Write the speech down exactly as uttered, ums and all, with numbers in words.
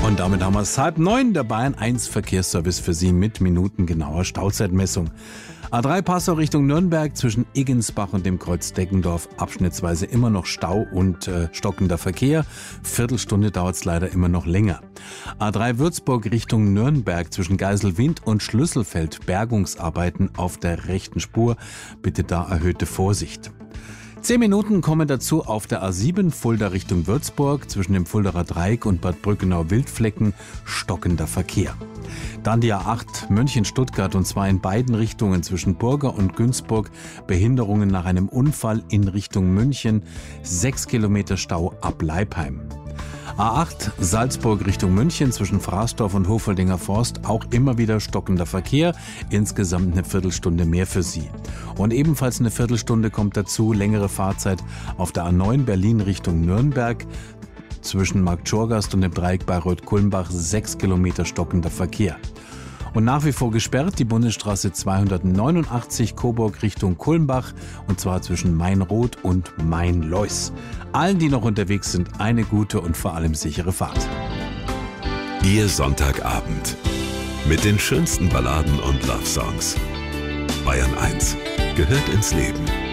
Und damit haben wir es halb neun, der Bayern eins Verkehrsservice für Sie mit minutengenauer Stauzeitmessung. A drei Passau Richtung Nürnberg zwischen Iggensbach und dem Kreuz Deggendorf abschnittsweise immer noch Stau und äh, stockender Verkehr. Viertelstunde dauert es leider immer noch länger. A drei Würzburg Richtung Nürnberg zwischen Geiselwind und Schlüsselfeld Bergungsarbeiten auf der rechten Spur. Bitte da erhöhte Vorsicht. Zehn Minuten kommen dazu auf der A sieben Fulda Richtung Würzburg zwischen dem Fuldaer Dreieck und Bad Brückenau-Wildflecken stockender Verkehr. Dann die A acht München-Stuttgart und zwar in beiden Richtungen zwischen Burger und Günzburg Behinderungen nach einem Unfall in Richtung München, sechs Kilometer Stau ab Leipheim. A acht Salzburg Richtung München zwischen Fraßdorf und Hofeldinger Forst auch immer wieder stockender Verkehr, insgesamt eine Viertelstunde mehr für Sie. Und ebenfalls eine Viertelstunde kommt dazu, längere Fahrzeit auf der A neun Berlin Richtung Nürnberg zwischen Marktschorgast und dem Dreieck Bayreuth-Kulmbach sechs Kilometer stockender Verkehr. Und nach wie vor gesperrt die Bundesstraße zweihundertneunundachtzig Coburg Richtung Kulmbach und zwar zwischen Mainroth und Mainlois. Allen, die noch unterwegs sind, eine gute und vor allem sichere Fahrt. Ihr Sonntagabend mit den schönsten Balladen und Love-Songs. Bayern eins gehört ins Leben.